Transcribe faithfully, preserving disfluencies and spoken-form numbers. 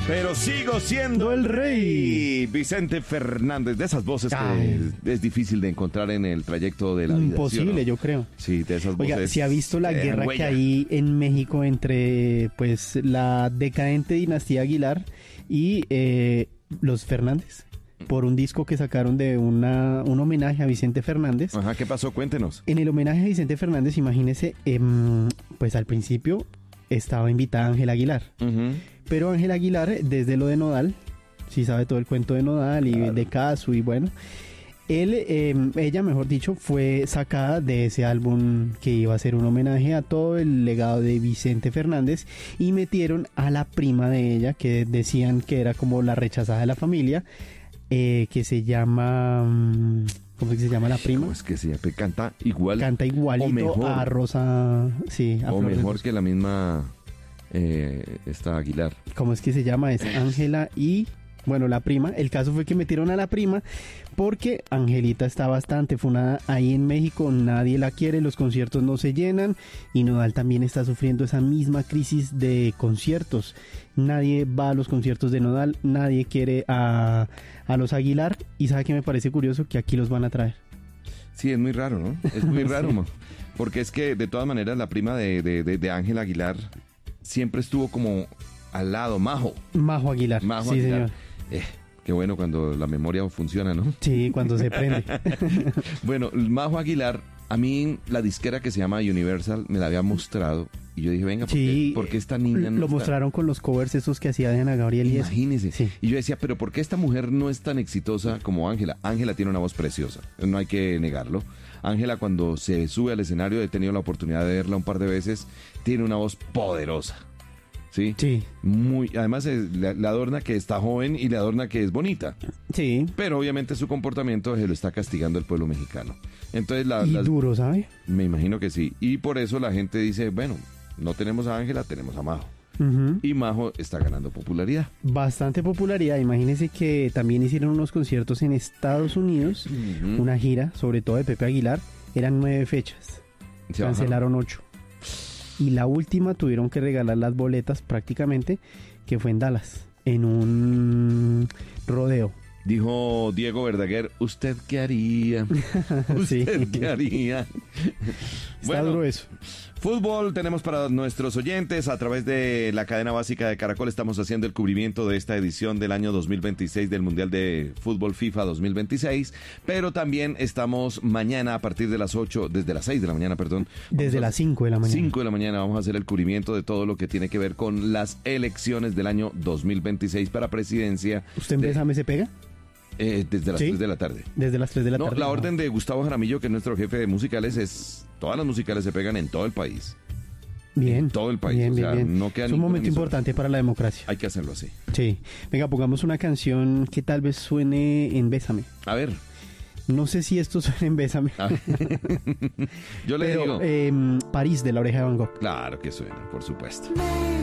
Pero sigo siendo el rey. Vicente Fernández, de esas voces Ay. que es difícil de encontrar en el trayecto de la vida. Imposible, ¿sí, no? yo creo. Sí, de esas voces. Oiga, ¿se ha visto la guerra huella. que hay en México entre pues la decadente dinastía Aguilar y eh, los Fernández? Por un disco que sacaron de una, un homenaje a Vicente Fernández. Ajá, ¿qué pasó? Cuéntenos. En el homenaje a Vicente Fernández, imagínese, eh, pues al principio estaba invitada Ángela Aguilar. Uh-huh. Pero Ángela Aguilar, desde lo de Nodal, sí sabe todo el cuento de Nodal y claro. de Casu y bueno, él, eh, ella, mejor dicho, fue sacada de ese álbum que iba a ser un homenaje a todo el legado de Vicente Fernández y metieron a la prima de ella, que decían que era como la rechazada de la familia, eh, que se llama... ¿Cómo es que se llama la prima? ¿Cómo es que se llama? Canta igual. Canta igualito o mejor, a Rosa... Sí, a o Flor mejor que la misma... Eh, esta Aguilar. ¿Cómo es que se llama? Es Ángela y... Bueno, la prima. El caso fue que metieron a la prima porque Angelita está bastante funada ahí en México. Nadie la quiere, los conciertos no se llenan y Nodal también está sufriendo esa misma crisis de conciertos. Nadie va a los conciertos de Nodal, nadie quiere a, a los Aguilar. Y ¿sabe qué me parece curioso? Que aquí los van a traer. Sí, es muy raro, ¿no? Es muy raro, sí. Porque es que de todas maneras la prima de, de, de, de Ángela Aguilar siempre estuvo como al lado, Majo. Majo Aguilar. Majo sí, Aguilar. Señor. Eh, qué bueno cuando la memoria funciona, ¿no? Sí, cuando se prende. Bueno, Majo Aguilar, a mí la disquera que se llama Universal me la había mostrado y yo dije, venga, ¿por, sí, qué, ¿por qué esta niña no lo está? Mostraron con los covers esos que hacía Diana Gabriel y Imagínese. Sí. Y yo decía, pero ¿por qué esta mujer no es tan exitosa como Ángela? Ángela tiene una voz preciosa, no hay que negarlo. Ángela, cuando se sube al escenario, he tenido la oportunidad de verla un par de veces, tiene una voz poderosa. ¿Sí? Sí. Muy, además le, le adorna que está joven y le adorna que es bonita. Sí. Pero obviamente su comportamiento se lo está castigando el pueblo mexicano. Entonces la, y las, duro, ¿sabe? Me imagino que sí. Y por eso la gente dice, bueno, no tenemos a Ángela, tenemos a Majo. Uh-huh. Y Majo está ganando popularidad. Bastante popularidad. Imagínense que también hicieron unos conciertos en Estados Unidos, uh-huh. una gira, sobre todo de Pepe Aguilar. Eran nueve fechas. Se cancelaron bajaron. ocho. Y la última tuvieron que regalar las boletas prácticamente, que fue en Dallas, en un rodeo. Dijo Diego Verdaguer, ¿usted qué haría? ¿Usted sí. qué haría? Está bueno, duro eso. Fútbol tenemos para nuestros oyentes a través de la cadena básica de Caracol. Estamos haciendo el cubrimiento de esta edición del año dos mil veintiséis del Mundial de Fútbol FIFA dos mil veintiséis, pero también estamos mañana a partir de las ocho, desde las seis de la mañana, perdón. Desde las cinco de la mañana. cinco de la mañana vamos a hacer el cubrimiento de todo lo que tiene que ver con las elecciones del año dos mil veintiséis para presidencia. ¿Usted en de... Bésame se pega? Eh, desde las ¿Sí? tres de la tarde. Desde las tres de la no, tarde. La orden de Gustavo Jaramillo, que es nuestro jefe de musicales, es... Todas las musicales se pegan en todo el país. Bien. En todo el país. Bien, o sea, bien, bien. No queda es un momento emisora. importante para la democracia. Hay que hacerlo así. Sí. Venga, pongamos una canción que tal vez suene en Bésame. A ver. No sé si esto suena en Bésame. Ah. Yo le Pero, digo. Eh, París, de La Oreja de Van Gogh. Claro que suena, por supuesto.